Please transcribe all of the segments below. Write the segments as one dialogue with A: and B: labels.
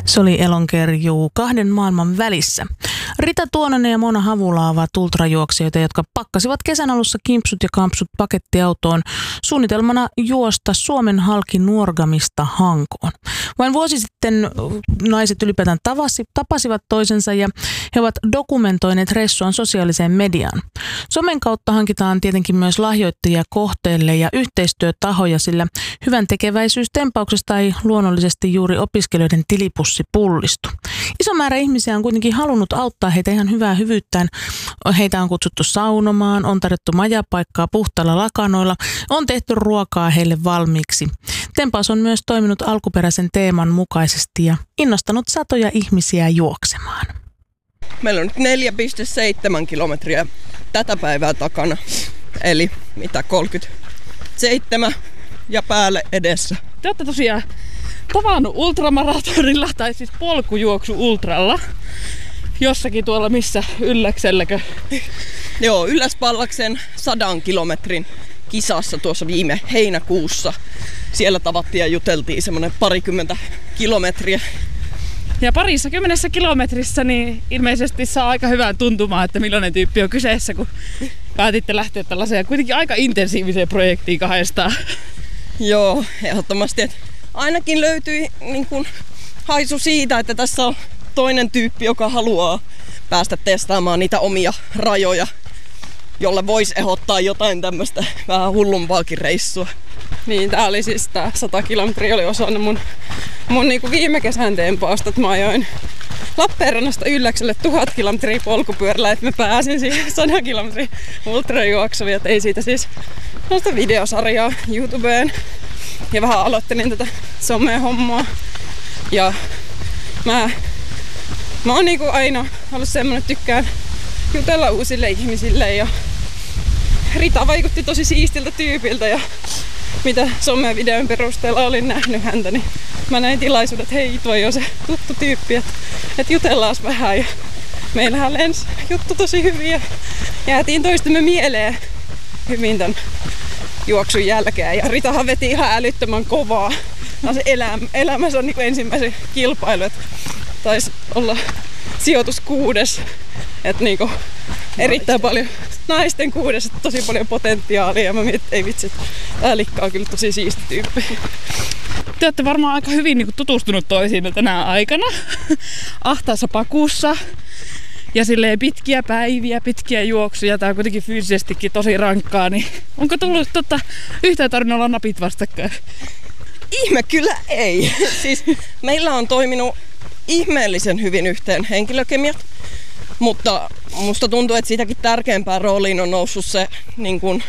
A: Se oli Elonkerjuu kahden maailman välissä. Rita Tuonanen ja Mona Havula ovat ultrajuoksijoita, jotka pakkasivat kesän alussa kimpsut ja kampsut pakettiautoon suunnitelmana juosta Suomen halki Nuorgamista Hankoon. Vain vuosi sitten naiset ylipäätään tapasivat toisensa ja he ovat dokumentoineet reissuaan sosiaaliseen mediaan. Somen kautta hankitaan tietenkin myös lahjoittajia kohteelle ja yhteistyötahoja, sillä hyvän tekeväisyystempauksesta ei luonnollisesti juuri opiskelijoiden tilipussi pullistu. Iso määrä ihmisiä on kuitenkin halunnut auttaa heitä ihan hyvää hyvyyttään. Heitä on kutsuttu saunomaan, on tarjottu majapaikkaa puhtailla lakanoilla, on tehty ruokaa heille valmiiksi. Tempaus on myös toiminut alkuperäisen teeman mukaisesti ja innostanut satoja ihmisiä juoksemaan.
B: Meillä on nyt 4,7 kilometriä tätä päivää takana, eli mitä 37 ja päälle edessä.
C: Te olette tosiaan tavannut ultramaratonilla tai siis polkujuoksu ultralla. Jossakin tuolla missä Ylläkselläkö?
B: Joo, Ylläspallaksen 100 kilometrin kisassa tuossa viime heinäkuussa. Siellä tavattiin ja juteltiin semmoinen 20 kilometriä.
C: Ja 20 kilometrissä niin ilmeisesti saa aika hyvän tuntumaan, että millainen tyyppi on kyseessä, kun päätitte lähteä tällaiseen kuitenkin aika intensiiviseen projektiin kahdestaan.
B: Joo, ehdottomasti. Että ainakin löytyi niin kuin haisu siitä, että tässä on toinen tyyppi, joka haluaa päästä testaamaan niitä omia rajoja, jolle voisi ehdottaa jotain tämmöistä vähän hullumpaakin reissua.
D: Niin, tää oli siis tää 100 kilometriä oli osana mun niinku viime kesän tempausta, että mä ajoin Lappeenrannasta Ylläkselle 1000 kilometriä polkupyörällä, että mä pääsin siihen 100 kilometriä ultrajuoksuun. Ja tein siitä siis noista videosarjaa YouTubeen ja vähän aloittelin tätä some-hommaa. Ja mä oon niinku aina ollut semmonen, että tykkään jutella uusille ihmisille ja Rita vaikutti tosi siistiltä tyypiltä ja mitä some-videon perusteella olin nähnyt häntä, niin mä näin tilaisuuden, että hei, toi on se tuttu tyyppi, että jutellaan vähän ja meillähän lensi juttu tosi hyvin ja jäätiin toistemme mieleen hyvin tän juoksun jälkeen ja Ritahan veti ihan älyttömän kovaa. Tämä on se elämänsä niin kuin ensimmäisen kilpailu, että taisi olla sijoitus 6. Että niinku erittäin paljon naisten 6, tosi paljon potentiaalia ja mä mietin, että ei vitsi, tää Likka on kyllä tosi siisti tyyppi.
C: Te olette varmaan aika hyvin niinku tutustunut toisiinne tänä aikana ahtaassa pakussa ja silleen pitkiä päiviä, pitkiä juoksuja. Tää on kuitenkin fyysisestikin tosi rankkaa, niin onko tullut yhtään tarvinnut olla napit vastakkain?
B: Ihme kyllä ei. Siis meillä on toiminut ihmeellisen hyvin yhteen henkilökemiat. Mutta musta tuntuu, että siitäkin tärkeämpään rooliin on noussut se, niin kun,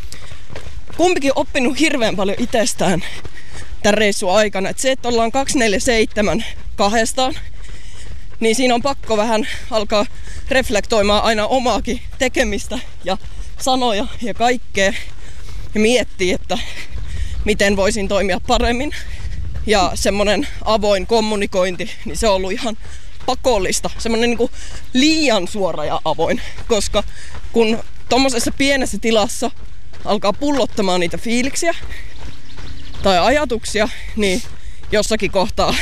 B: kumpikin oppinut hirveän paljon itsestään tämän reissun aikana. Että se, että ollaan 247 kahdestaan, niin siinä on pakko vähän alkaa reflektoimaan aina omaakin tekemistä ja sanoja ja kaikkea. Ja miettiä, että miten voisin toimia paremmin. Ja semmonen avoin kommunikointi, niin se on ollut ihan pakollista, semmoinen niin kuin liian suora ja avoin, koska kun tommosessa pienessä tilassa alkaa pullottamaan niitä fiiliksiä tai ajatuksia, niin jossakin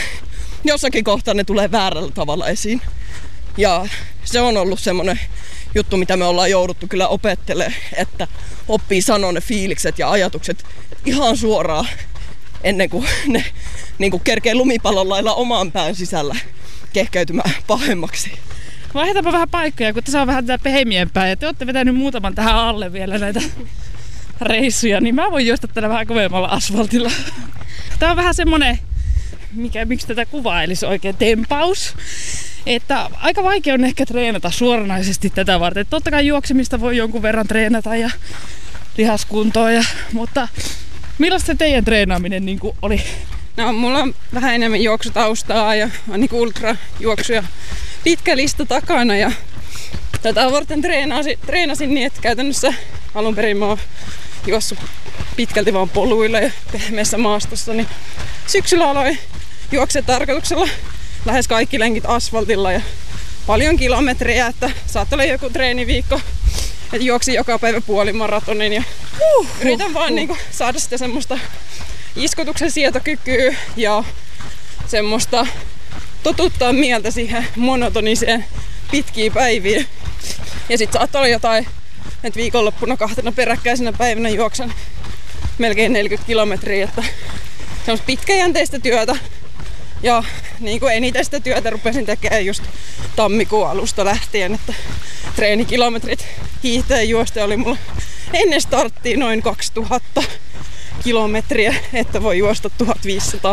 B: kohtaa ne tulee väärällä tavalla esiin. Ja se on ollut semmoinen juttu, mitä me ollaan jouduttu kyllä opettelemaan, että oppii sanoa ne fiilikset ja ajatukset ihan suoraan ennen kuin ne niin kuin kerkee lumipallon lailla oman pään sisällä kehkeytymään pahemmaksi.
C: Vaihdetaanpa vähän paikkoja, kun tässä on vähän tätä pehmiempää ja te olette vetänyt muutaman tähän alle vielä näitä reissuja, niin mä voin juosta tällä vähän kovemmalla asfaltilla. Tää on vähän semmonen, miksi tätä kuvailisi oikein, tempaus. Että aika vaikea on ehkä treenata suoranaisesti tätä varten. Totta kai juoksemista voi jonkun verran treenata ja lihaskuntoa, mutta millaista se teidän treenaaminen niin kuin oli?
D: No, mulla on vähän enemmän juoksutaustaa ja on niin ultrajuoksuja pitkä lista takana ja tätä varten treenasin niin, että käytännössä alun perin mä oon juossut pitkälti vaan poluilla ja pehmeässä maastossa, niin syksyllä aloin juoksen tarkoituksella lähes kaikki lenkit asfaltilla ja paljon kilometrejä, että saattoi olla joku treeniviikko, että juoksin joka päivä puolimaratonin ja yritän vaan niin kuin saada sitä semmoista iskotuksen sietokykyä ja semmoista totuttaa mieltä siihen monotoniseen pitkiin päiviin. Ja sit saattaa olla jotain, että viikonloppuna 2 peräkkäisenä päivänä juoksen melkein 40 kilometriä, että se on pitkäjänteistä työtä. Ja niin kuin eniten sitä työtä rupesin tekemään just tammikuun alusta lähtien, että treenikilometrit hiihteen juoste oli mulla ennen starttia noin 2000 kilometriä, että voi juosta 1500.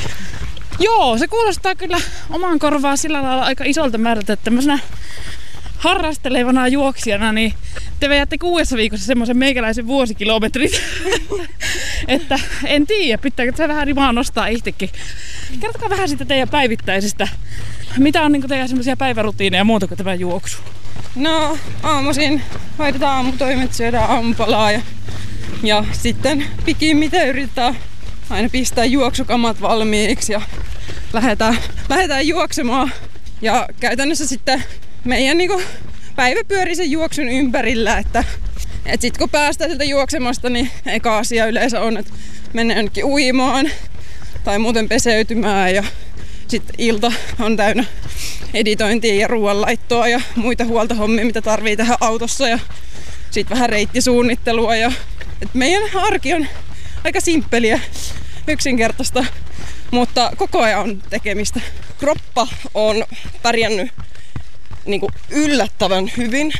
C: Joo, se kuulostaa kyllä omaan korvaan sillä lailla aika isolta määrältä, että tämmöisenä harrastelevana juoksijana, niin te vedätte 6 viikossa semmoisen meikäläisen vuosikilometrit. Että en tiedä, pitääkö se vähän rimaa nostaa itsekin. Kertokaa vähän siitä teidän päivittäisestä. Mitä on niin teidän semmoisia päivärutiineja muuta kuin tämä juoksu?
D: No aamuisin hoidetaan aamutoimet, syödään aamupalaa ja sitten pikimmiten yritetään aina pistää juoksukamat valmiiksi ja lähdetään juoksemaan. Ja käytännössä sitten meidän niinku päivä pyörii sen juoksun ympärillä, että sit kun päästään sieltä juoksemasta, niin eka asia yleensä on, että mennään jonnekin uimaan tai muuten peseytymään ja sitten ilta on täynnä editointia ja ruoanlaittoa ja muita huoltohommia, mitä tarvii tehdä autossa ja sitten vähän reittisuunnittelua. Et meidän arki on aika simppeliä, yksinkertaista, mutta koko ajan on tekemistä.
B: Kroppa on pärjännyt niin kuin yllättävän hyvin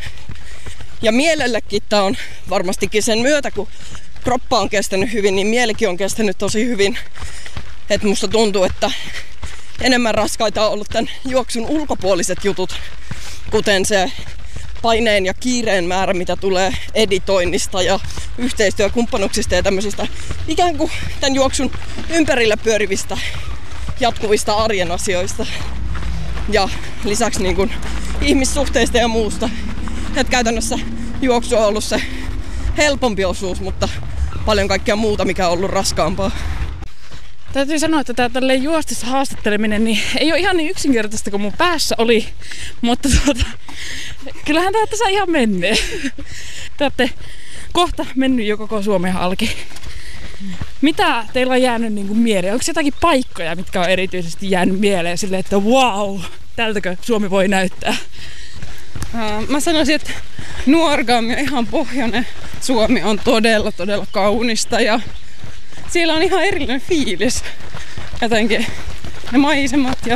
B: ja mielellekin tämä on varmastikin sen myötä, kun kroppa on kestänyt hyvin, niin mielikin on kestänyt tosi hyvin. Et musta tuntuu, että enemmän raskaita on ollut tämän juoksun ulkopuoliset jutut, kuten se paineen ja kiireen määrä, mitä tulee editoinnista ja yhteistyökumppanuksista ja tämmöisistä ikään kuin tämän juoksun ympärillä pyörivistä jatkuvista arjen asioista. Ja lisäksi niin kuin ihmissuhteista ja muusta. Et käytännössä juoksu on ollut se helpompi osuus, mutta paljon muuta, mikä on ollut raskaampaa.
C: Täytyy sanoa, että tämä juostessa haastatteleminen niin ei ole ihan niin yksinkertaista kuin mun päässä oli, mutta kyllähän tämä tässä ihan menee. Te olette kohta mennyt jo koko Suomen halki. Mitä teillä on jäänyt niin kuin mieleen? Onko jotakin paikkoja, mitkä on erityisesti jäänyt mieleen silleen, että wow, tältäkö Suomi voi näyttää?
D: Mä sanoisin, että Nuorgami on ihan pohjoinen. Suomi on todella kaunista ja siellä on ihan erillinen fiilis. Jotenkin ne maisemat ja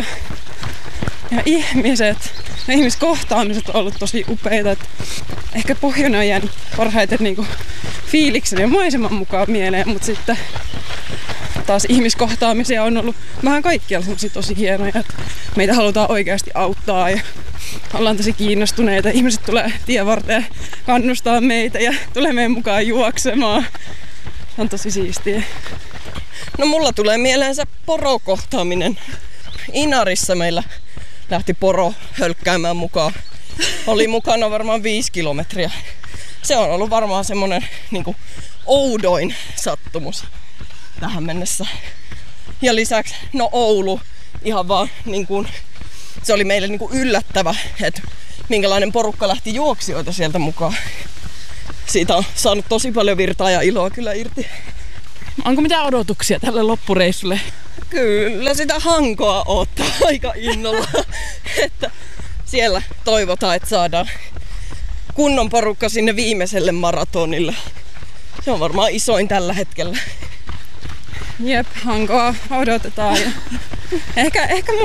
D: ihmiset, ne ihmiskohtaamiset on ollut tosi upeita. Et ehkä pohjoinen on jäänyt parhaiten niinku fiiliksen ja maiseman mukaan mieleen, mutta sitten taas ihmiskohtaamisia on ollut vähän kaikkialla tosi hienoja. Et meitä halutaan oikeasti auttaa ja ollaan tosi kiinnostuneita. Ihmiset tulee tien varteen kannustaa meitä ja tulee meidän mukaan juoksemaan. Se on tosi siistiä.
B: No mulla tulee mieleen se porokohtaaminen. Inarissa meillä lähti poro hölkkäämään mukaan. Oli mukana varmaan 5 kilometriä. Se on ollut varmaan semmonen niinku oudoin sattumus tähän mennessä. Ja lisäksi Oulu ihan vaan niinku, se oli meille niinku yllättävä, että minkälainen porukka lähti juoksijoita sieltä mukaan. Siitä on saanut tosi paljon virtaa ja iloa kyllä irti.
C: Onko mitään odotuksia tälle loppureissulle?
B: Kyllä sitä Hankoa odottaa aika innolla. Että siellä toivotaan, että saadaan kunnon porukka sinne viimeiselle maratonille. Se on varmaan isoin tällä hetkellä.
D: Jep, Hankoa odotetaan. Ehkä